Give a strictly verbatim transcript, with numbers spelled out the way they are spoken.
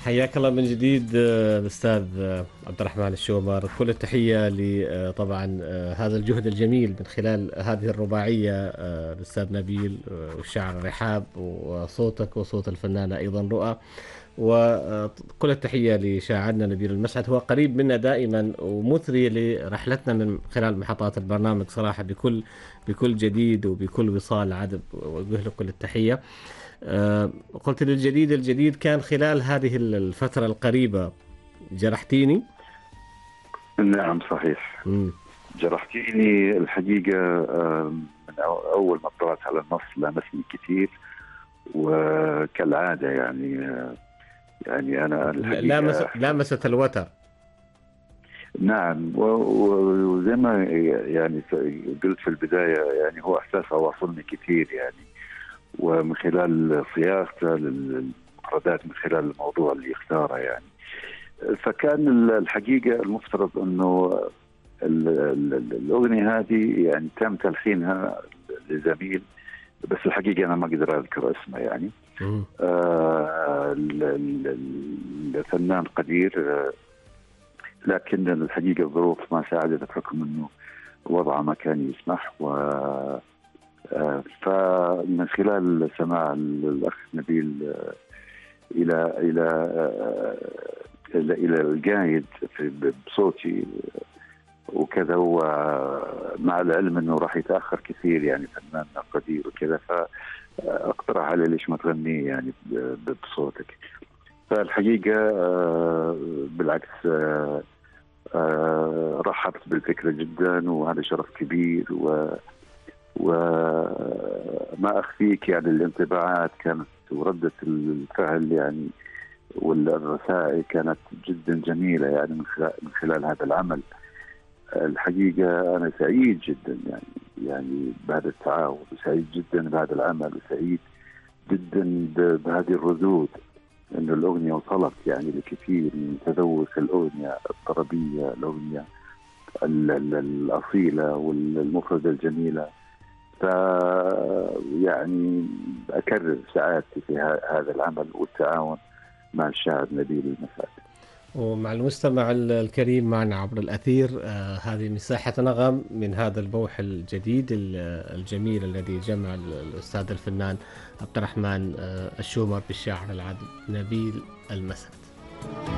حياك الله من جديد آه، الأستاذ آه، عبد الرحمن الشومر. كل التحية لطبعا هذا الجهد الجميل من خلال هذه الرباعية، آه، الأستاذ نبيل آه، والشاعر رحاب، وصوتك وصوت الفنانة أيضا رؤى. وكل التحية لشاعرنا نبيل المسعد، هو قريب منا دائما ومثري لرحلتنا من خلال محطات البرنامج صراحة، بكل بكل جديد وبكل وصال عذب، وجه له كل التحية. آه، قلت للجديد الجديد كان خلال هذه الفترة القريبة جرحتيني. نعم صحيح. مم. جرحتيني الحقيقة. آه، من أو- أول ما طلعت على النص لامسني كثير، وكالعادة يعني آه، يعني أنا لامس الحقيقة. لامست الوتر. نعم، و- و- وزي ما يعني قلت في البداية، يعني هو إحساس واصلني كثير يعني، ومن خلال صياغته للمفردات، من خلال الموضوع اللي اختاره يعني. فكان الحقيقة المفترض أنه ال- ال- ال- الأغنية هذه يعني تم تلحينها لزميل، بس الحقيقة أنا ما أقدر أذكر اسمه يعني. مم. آه ال- ال- ال- الفنان قدير، آه لكن الحقيقة الظروف ما ساعدت بحكم أنه وضعه ما كان يسمح. و آه فمن خلال سماع الأخ نبيل آه إلى إلى آه إلى إلى القايد في- بصوتي وكذا، ومع العلم انه راح يتاخر كثير يعني فنان قدير وكذا، فاقترح عليه ليش ما تغنيه يعني ب- بصوتك. فالحقيقه آه، بالعكس، آه، آه، رحبت بالفكره جدا، وهذا شرف كبير. و وما اخفيك يعني الانطباعات كانت وردة الفعل يعني والرسائل كانت جدا جميله يعني من خلال من خلال هذا العمل. الحقيقة أنا سعيد جدا يعني يعني بهذا التعاون، وسعيد جدا بهذا العمل، وسعيد جدا ب- بهذه الردود، أن الأغنية وصلت يعني لكثير من تذوق الأغنية الطربية، الأغنية ال- ال- الأصيلة والمفردة الجميلة. ف يعني أكرر سعادتي في ه- هذا العمل والتعاون مع الشاعر نبيل المسعد. ومع المستمع ال- الكريم معنا عبر الأثير، آه هذه مساحة نغم من هذا البوح الجديد ال- الجميل الذي جمع ال- الأستاذ الفنان عبد الرحمن آه الشومر بالشاعر العذب نبيل المسعد.